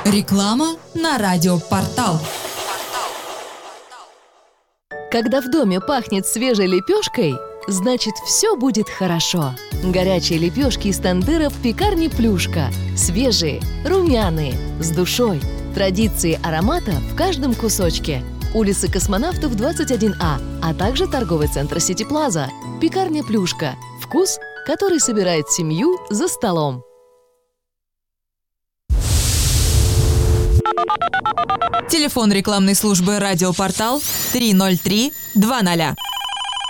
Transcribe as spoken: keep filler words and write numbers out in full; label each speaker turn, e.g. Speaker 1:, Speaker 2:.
Speaker 1: Реклама на радиопортал.
Speaker 2: Когда в доме пахнет свежей лепешкой, значит, все будет хорошо. Горячие лепешки из тандыра в пекарне «Плюшка». Свежие, румяные, с душой. Традиции аромата в каждом кусочке. Улица Космонавтов, двадцать один А, а также торговый центр «Сити Плаза». Пекарня «Плюшка». Вкус, который собирает семью за столом.
Speaker 1: Телефон рекламной службы «Радиопортал» три ноль три два ноль.